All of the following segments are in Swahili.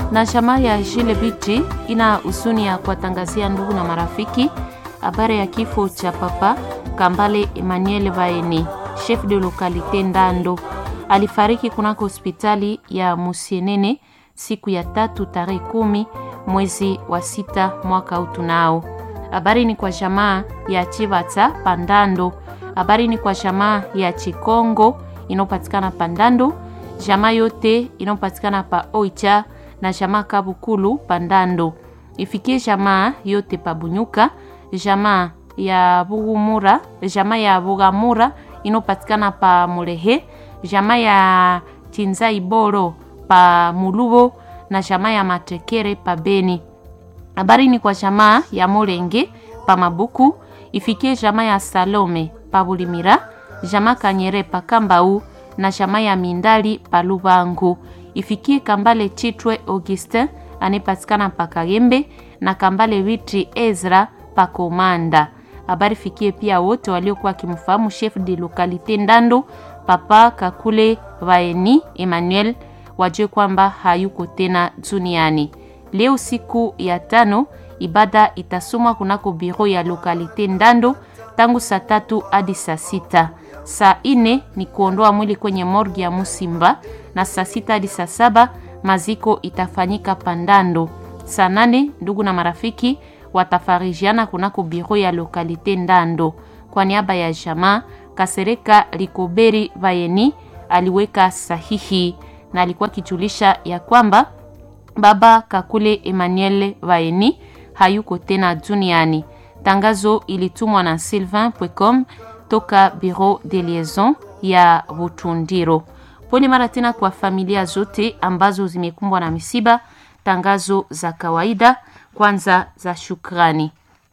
Na jamaa ya Jile Biti ina huzuni ya kuwatangazia ndugu na marafiki habari ya kifo cha Papa Kambale Emmanuel Vaeni, chef de localité Ndando. Alifariki kunako hospitali ya Musienene siku ya 3 tarehe 10 mwezi wa 6 mwaka utunao. Habari ni kwa jamaa ya Chivata Pandando. Habari ni kwa jamaa ya Chikongo inopatikana Pandando. Jamaa yote inopatikana pa Oicha na jamaa Kabukulu Pandando. Ifikie jamaa yote pa Bunyuka. Jamaa ya Bugumura, jamaa ya Bugamura inopatikana pa Mulehe. Jamaa ya Tinzai Boro pa Mulubo na jamaa ya Matekere pa Beni. Habari ni kwa jamaa ya Morenge pa Mabuku. Ifikie jamaa ya Salome pa Bulimira. Jamaa Kanyere pa Kambau na jamaa ya Mindali pa Lubangu. Ifikie Kambale Chitwe Augustin anipatikana pa Kagembe na Kambale Witri Ezra pa Komanda. Habari fikie pia wote waliokuwa kimfahamu chef de localité Ndando Papa Kakule Vaeni Emmanuel, wajue kwamba hayuko tena duniani. Leo siku ya 5 ibada itasomwa kunako biro ya localité Ndando tangu saa 3 hadi saa 6. Saa 4 ni kuondoa mwili kwenye morgue ya Musimba na saa 6 hadi saa 7 maziko itafanyika Pandando. Saa 8 ndugu na marafiki watafarijiana kunako biro ya localité Ndando. Kwa niaba ya jamaa Kasereka Likoberi Vaeni aliweka sahihi na alikuwa kijulisha ya kwamba baba Kakule Emmanuel Vaeni hayuko tena duniani. Tangazo ilitumwa na Sylvain.com toka Bureau de Liaison ya Butundiro. Pole mara tena kwa familia zote ambazo zimekumbwa na misiba. Tangazo za kawaida kwanza za shukrani.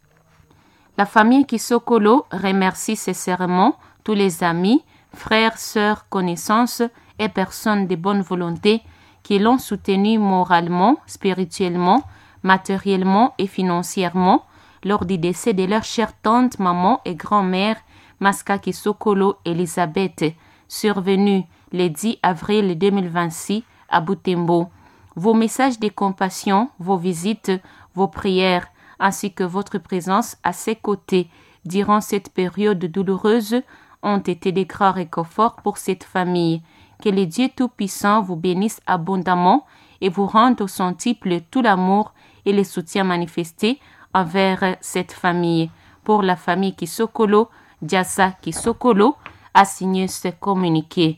La famille Kisokolo remercie sincèrement tous les amis, frères, sœurs, connaissances et personnes de bonne volonté qui l'ont soutenu moralement, spirituellement, matériellement et financièrement lors du décès de leur chère tante, maman et grand-mère Maska Kisokolo Elisabeth, survenue le 10 avril 2026 à Butembo. Vos messages de compassion, vos visites, vos prières, ainsi que votre présence à ses côtés durant cette période douloureuse ont été des grands réconforts pour cette famille. Que le Dieu Tout-Puissant vous bénisse abondamment et vous rende au centuple tout l'amour et le soutien manifesté envers cette famille. Pour la famille Kisokolo, Diassa Kisokolo a signé ce communiqué.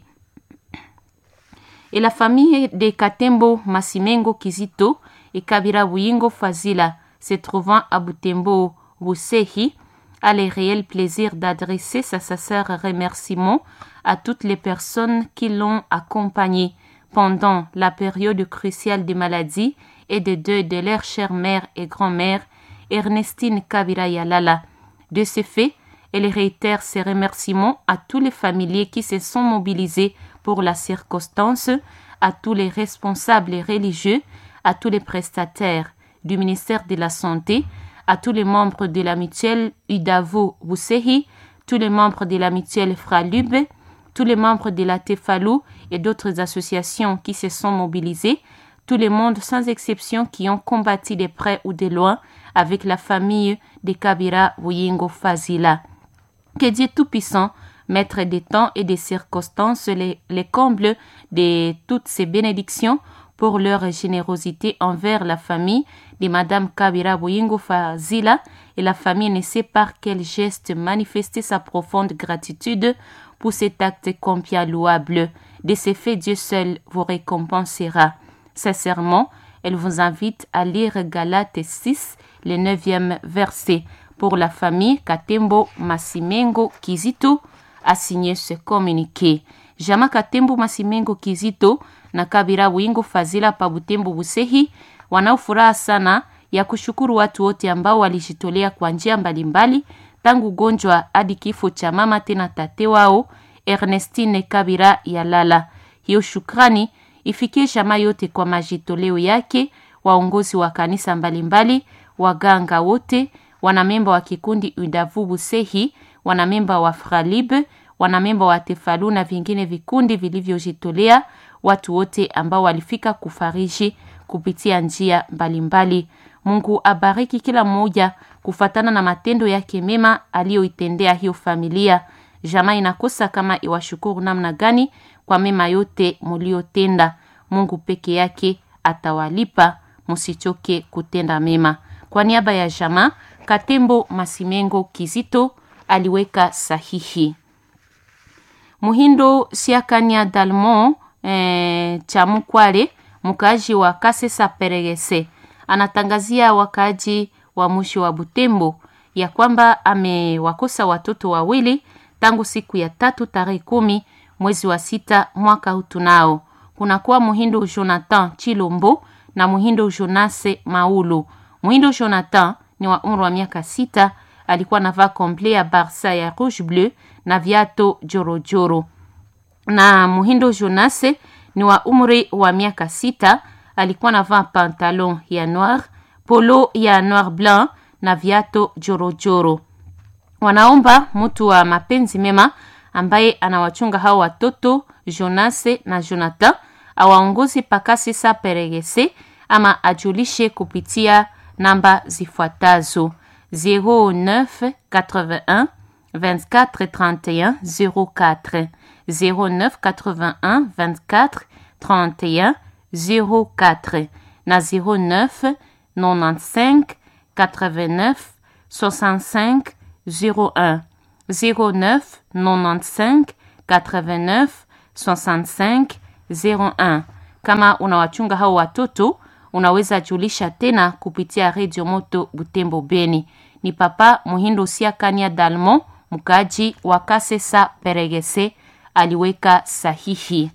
Et la famille de Katembo Masimengo Kizito et Kabira Buyingo Fazila, se trouvant à Butembo Busehi, a le réel plaisir d'adresser sa sincère remerciement à toutes les personnes qui l'ont accompagné pendant la période cruciale de maladie et de deuil de leur chère mère et grand-mère, Ernestine Kabira Yalala. De ce fait, elle réitère ses remerciements à tous les familiers qui se sont mobilisés pour la circonstance, à tous les responsables religieux, à tous les prestataires du ministère de la Santé, à tous les membres de la mutuelle Udavo Busehi, tous les membres de la mutuelle Fralube, tous les membres de la Tefalou et d'autres associations qui se sont mobilisés, tous les membres sans exception qui ont combattu de près ou de loin avec la famille de Kabira Buyingo Fazila. Que Dieu Tout-Puissant, maître des temps et des circonstances, les comble de toutes ces bénédictions pour leur générosité envers la famille de Madame Kabira Buyingo Fazila, et la famille ne sait par quel geste manifester sa profonde gratitude pour cet acte combien louable. De ces faits, Dieu seul vous récompensera. Sincèrement, elle vous invite à lire Galates 6, le 9e verset. Pour la famille Katembo Masimengo Kizito a signé ce communiqué. Jama Katembo Masimengo Kizito na Kabira Buyingo Fazila pa Butembo Busehi wanaofuraha sana ya kushukuru watu wote ambao walijitolea kwa njia mbalimbali tangu gonjwa hadi kifo cha mama tena tate wao Ernestine Kabira Yalala. Hiyo shukrani ifikie jamaa yote kwa majitoleo yake, waongozi wa kanisa mbalimbali, waganga wote, wanamemba wa kikundi Udavu Busehi, wanamemba wa Fralib, wanamemba wa Tefalu na vingine vikundi vilivyojitolea, watu wote ambao walifika kufariji kupitia njia mbalimbali. Mungu abariki kila mmoja kufatana na matendo yake mema aliyoitendea hiyo familia. Jamaa inakosa kama iwashukuru namna gani kwa mema yote mliotenda. Mungu peke yake atawalipa, msichoke kutenda mema. Kwa niaba ya jamaa, Katembo Masimengo Kizito aliweka sahihi. Muhindo Siakania Dalmon Chamukwale, mkaaji wa Kasesa Peregese, anatangazia wakaaji wa mwisho wa Butembo ya kwamba amewakosa watoto wawili tangu siku ya 3 tarehe 10 mwezi wa 6 mwaka huu tunao. Kunakuwa Muhindo Jonathan Chilombo na Muhindo Jonase Maulu. Muhindo Jonathan ni wa umri wa miaka 6, alikuwa anavaa komple ya Barça ya rouge bleu na viato jorojoro. Na Muhindo Jonase ni wa umri wa miaka 6, alikuwa anavaa pantalon ya noir, polo ya noir blanc na viato jorojoro. Wanaomba mtu wa mapenzi mema ambaye anawachunga hao watoto Jonase na Jonathan awaongozi Kasesa Peregese ama ajulishe kupitia namba zifuatazo: 09 81 24 31 04, 09 81 24 31 04 na 09 95 89 65 01, 09 95 89 65 01. Kama unawachunga hao watoto, unaweza julisha tena kupitia Radio Moto Butembo Beni. Ni Papa Muhindo Siakania Dalmon, mkaaji wa Kasesa Peregese, aliweka sahihi.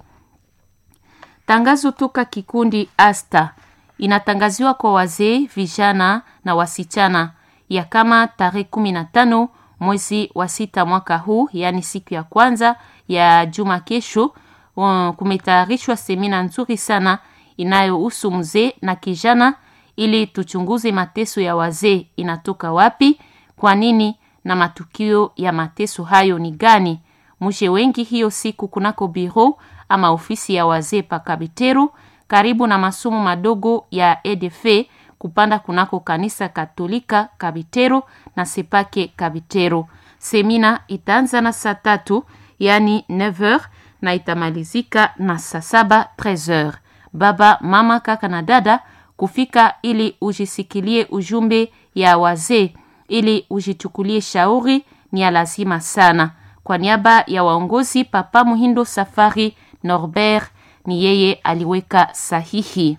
Tangazo toka kikundi Asta inatangaziwa kwa wazee, vijana na wasichana ya kama tarehe 15 mwezi wa 6 mwaka huu, yani siku ya kwanza ya juma kesho, kumetayarishwa semina nzuri sana inayohusu mzee na kijana, ili tuchunguze mateso ya wazee inatoka wapi, kwa nini, na matukio ya mateso hayo ni gani. Muje wengi hiyo siku kunako biro ama ofisi ya wazee pa Kabiteru, karibu na masomo madogo ya EDF, kupanda kunako kanisa Katolika Kabiteru na Sepake Kabiteru. Semina itaanza na saa 3, yani 9h, na itamalizika na saa 7 13h. Baba, mama, kaka na dada, kufika ili ujisikilie ujumbe ya wazee, ili ujichukulie shauri ni ya lazima sana. Kwa niaba ya waongozi, Papa Muhindo Safari Norbert ni yeye aliweka sahihi.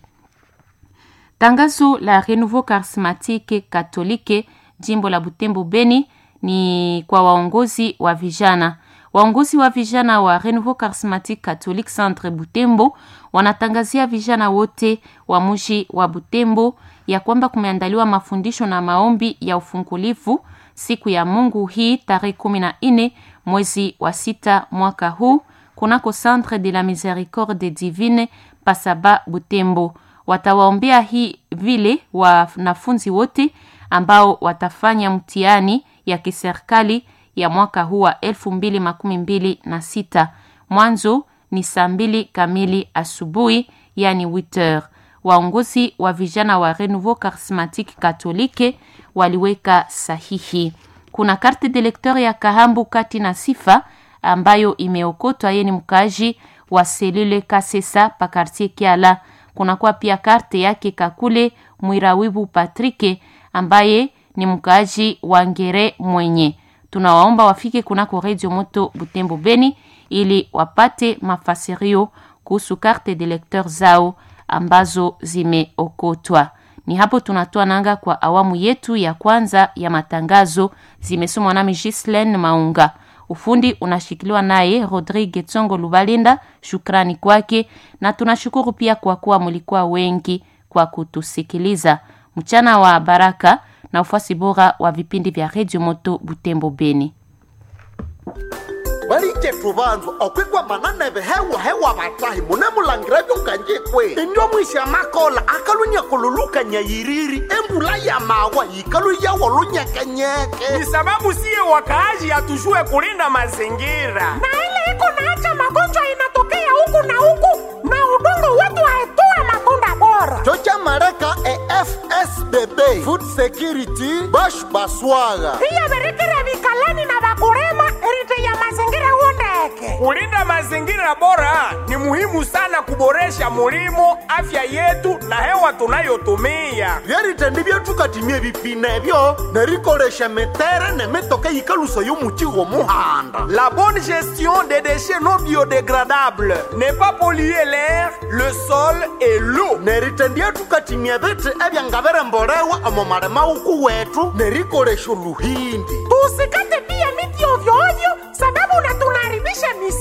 Tangazo la Renouveau Charismatique Catholique jimbo la Butembo Beni ni kwa waongozi wa vijana. Waongozi wa vijana wa Renouveau Charismatique Catholique Centre Butembo wanatangazia vijana wote wa mji wa Butembo ya kwamba kumeandaliwa mafundisho na maombi ya ufungulivu siku ya Mungu hii tarehe 14 mwezi wa 6 mwaka huu kunako Centre de la Miséricorde Divine Pasaba Butembo. Watawaombea hii vile wanafunzi wote ambao watafanya mtihani ya kiserikali ya mwaka huu wa 2026. Mwanzo ni saa 2 kamili asubuhi, yani 8h. Waongozi wa vijana wa Renouveau Charismatique Catholique waliweka sahihi. Kuna carte de lecteur ya Kahambu Kati na Sifa ambayo imeokotwa, yeye ni mkaaji wa selule Kasesa pa quartier Kiala. Kuna kwa pia karte yake Kakule Mwirawibu Patrick ambaye ni mkaaji wa Ngere mwenye. Tunawaomba wafike kunako Radio Moto Butembo Beni ili wapate mafasirio kuhusu carte de lecteur zao ambazo zimeokotwa. Ni hapo tunatoa nanga kwa awamu yetu ya kwanza ya matangazo. Zimesomwa nami Gislaine Maunga. Ufundi unashikiliwa naye Rodrigue Tsongo Lubalinda. Shukrani kwake, na tunashukuru pia kwa kuwa mlikuwa wengi kwa kutusikiliza. Mchana wa baraka na ufasi bora wa vipindi vya Radio Moto Butembo Beni. Barike tubanzo okwigwa manana hewa batahi munemulangira byukangekwe indio mwisha makola akalunya kululuka nyayiriri embula ya mawa ikalu ya wolunya kenyeke. Ni sababu siye wakaaji atujue kulinda mazingira, na ile iko naacha magonjwa inatokea huku na huku, na FDB Food Security Bash Baswaga Pia berikira vikalani na vakurema erite ya mazingira uondeke. Kulinda mazingira bora ni muhimu sana kuboresha mulimo, afya yetu na hewa tunayotumia. Vyarite ndivyo tukatimie vipine vyo nerikoresha metere ne metoke ikaluso y'umuchigo muhanda. La bonne gestion des déchets non biodégradables n'est pas polluer l'air, le sol et l'eau. Nerite ndia tukatimie vete ebyangabere mbolewa omo marema uku wetu nerikoresha luhindi. Tusika